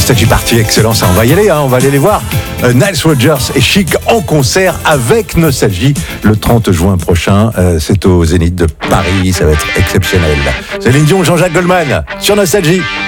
Nostalgie Party, excellent, ça on va y aller, on va aller les voir. Nile Rodgers et Chic en concert avec Nostalgie le 30 juin prochain. C'est au Zénith de Paris, ça va être exceptionnel. Céline Dion, Jean-Jacques Goldman sur Nostalgie.